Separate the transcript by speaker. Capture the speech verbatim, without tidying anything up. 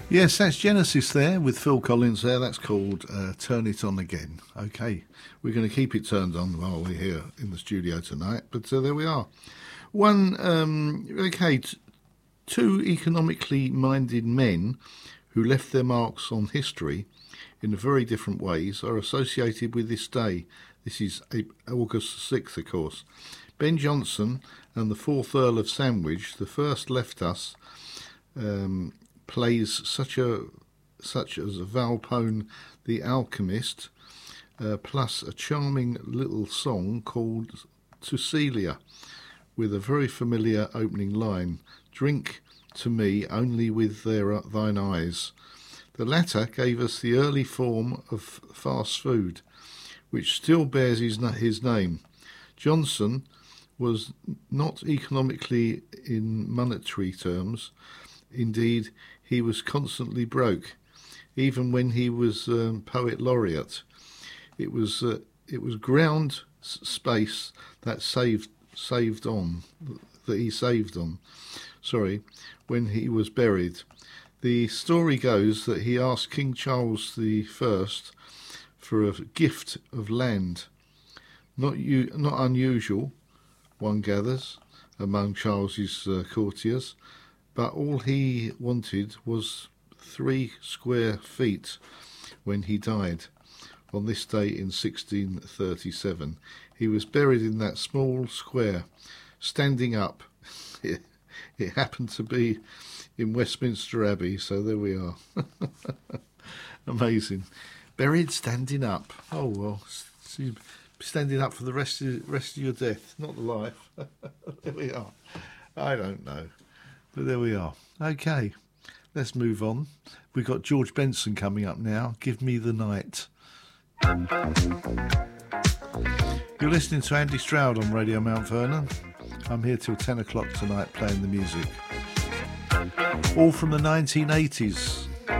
Speaker 1: Yes, that's Genesis there with Phil Collins there. That's called uh, Turn It On Again. Okay, we're going to keep it turned on while we're here in the studio tonight, but uh, there we are. One, um, okay, t- two economically minded men who left their marks on history in very different ways are associated with this day. This is August sixth, of course. Ben Jonson and the fourth Earl of Sandwich, the first left us, um, plays such a such as Valpone the Alchemist, uh, plus a charming little song called To Celia, with a very familiar opening line, "Drink to me only with their, thine eyes." The latter gave us the early form of fast food, which still bears his, his name. Jonson was not economically in monetary terms. Indeed, he was constantly broke, even when he was um, poet laureate. It was uh, it was ground space that saved saved on that he saved on. Sorry, when he was buried. The story goes that he asked King Charles the First for a gift of land. Not u- not unusual, one gathers, among Charles's uh, courtiers. But all he wanted was three square feet when he died on this day in sixteen thirty-seven. He was buried in that small square, standing up. It, it happened to be in Westminster Abbey, so there we are. Amazing. Buried standing up. Oh, well, so you're standing up for the rest of, rest of your death, not the life. There we are. I don't know. But there we are. Okay, let's move on. We've got George Benson coming up now. Give Me the Night. You're listening to Andy Stroud on Radio Mount Vernon. I'm here till ten o'clock tonight playing the music. All from the nineteen eighties.